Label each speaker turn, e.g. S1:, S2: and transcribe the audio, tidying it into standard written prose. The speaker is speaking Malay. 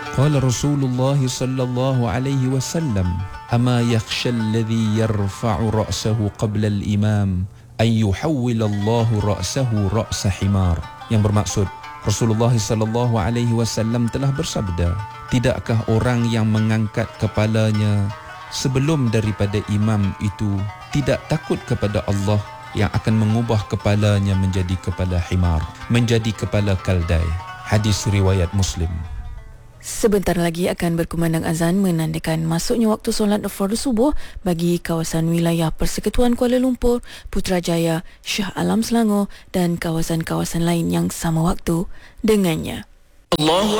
S1: Qala Rasulullah sallallahu alaihi wasallam, "Ama yakhsha alladhi yarfa'u ra'sahu qabla al-imam an yuhawwila Allahu ra'sahu ra'sa himar." Yang bermaksud, Rasulullah sallallahu alaihi wasallam telah bersabda, tidakkah orang yang mengangkat kepalanya sebelum daripada imam itu tidak takut kepada Allah yang akan mengubah kepalanya menjadi kepala himar, menjadi kepala keldai. Hadis riwayat Muslim.
S2: Sebentar lagi akan berkumandang azan menandakan masuknya waktu solat fardu subuh bagi kawasan wilayah Persekutuan Kuala Lumpur, Putrajaya, Shah Alam Selangor dan kawasan-kawasan lain yang sama waktu dengannya.